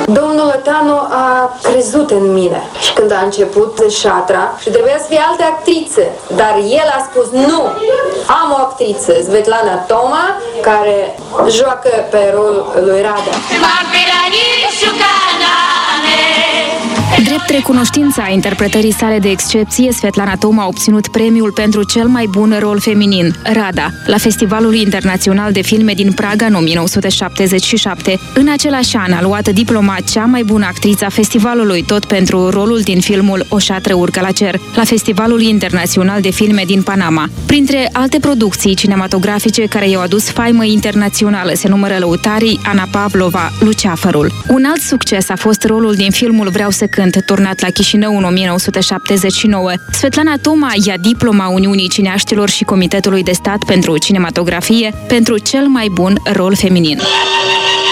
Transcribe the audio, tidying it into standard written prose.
Domnul Lătanu a crezut în mine și când a început Șatra și trebuia să fie altă actriță, dar el a spus nu, am o actriță, Svetlana Toma, care joacă pe rolul lui Rada. Drept recunoștința interpretării sale de excepție, Svetlana Toma a obținut premiul pentru cel mai bun rol feminin, Rada, la Festivalul Internațional de Filme din Praga în 1977. În același an a luat diploma cea mai bună actriță a festivalului, tot pentru rolul din filmul O șatră urcă la cer, la Festivalul Internațional de Filme din Panama. Printre alte producții cinematografice care i-au adus faimă internațională se numără Lăutarii, Ana Pavlova, Luceafărul. Un alt succes a fost rolul din filmul Vreau să cânt, turnat la Chișinău în 1979. Svetlana Toma ia diploma Uniunii Cineaștilor și Comitetului de Stat pentru Cinematografie pentru cel mai bun rol feminin.